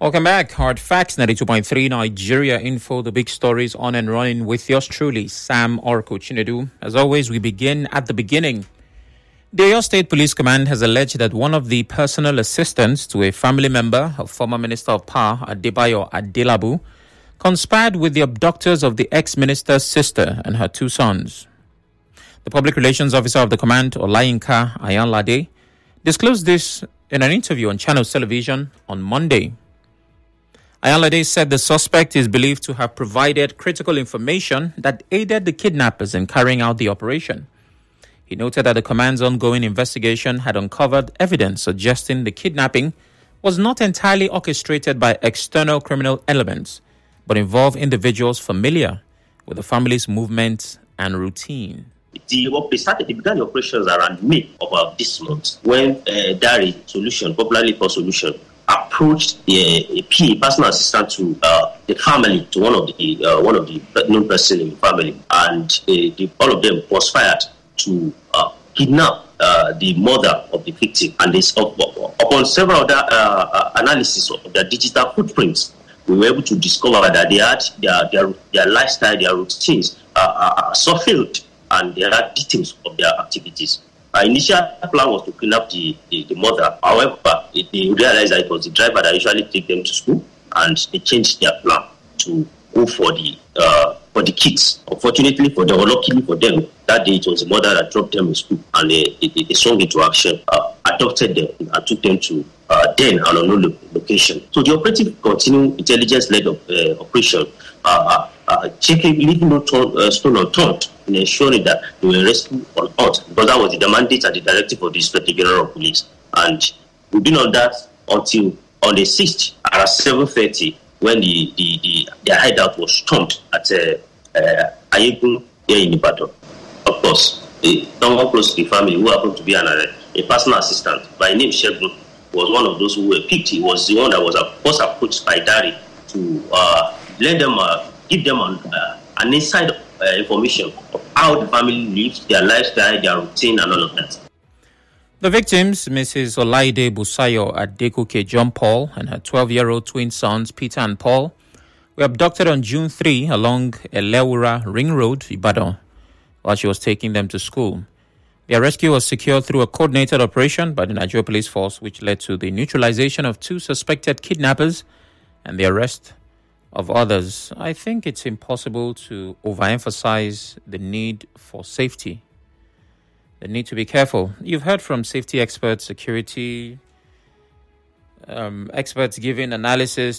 Welcome back. Hard Facts 92.3 Nigeria Info, the big stories on and running with yours truly, Sam Orko Chinedu. As always, we begin at the beginning. The Oyo State Police Command has alleged that one of the personal assistants to a family member of former Minister of Power, Adebayo Adelabu, conspired with the abductors of the ex-minister's sister and her two sons. The public relations officer of the command, Olayinka Ayanlade, disclosed this in an interview on Channels Television on Monday. Ayanlade said the suspect is believed to have provided critical information that aided the kidnappers in carrying out the operation. He noted that the command's ongoing investigation had uncovered evidence suggesting the kidnapping was not entirely orchestrated by external criminal elements, but involved individuals familiar with the family's movements and routine. They began the operations around May of this month when Dari Solution, popularly called Solution, approached a personal assistant to the family, to one of the known person in the family, and all of them conspired to kidnap the mother of the victim. And upon several other analysis of their digital footprints, we were able to discover that they had their lifestyle, their routines surfilled, and there are details of their activities. Our initial plan was to clean up the mother. However, they realized that it was the driver that usually take them to school, and they changed their plan to go for the kids. Unfortunately for them, or luckily for them, that day it was the mother that dropped them in school, and they swung into action, adopted them, and took them to then an unknown location. So the operative continued intelligence-led operation, leaving no stone unturned in ensuring that they were rescued on earth, because that was the mandate and the directive of the Inspector General of Police. And we've been on that until on the 6th at 7:30 when their hideout was stormed at Ayegun here in Ibadan. Of course, someone close to the family who happened to be a personal assistant by name Shegun was one of those who were picked. He was the one that was first approached by Dari to let them give them an inside information of how the family lives, their lifestyle, their routine, and all of that. The victims, Mrs. Olaide Busayo Adekoke John Paul and her 12-year-old twin sons, Peter and Paul, were abducted on June 3 along Elewura Ring Road, Ibadan, while she was taking them to school. Their rescue was secured through a coordinated operation by the Nigeria Police Force, which led to the neutralization of 2 suspected kidnappers and the arrest of others. I think it's impossible to overemphasize the need for safety. The need to be careful. You've heard from safety experts, security experts giving analysis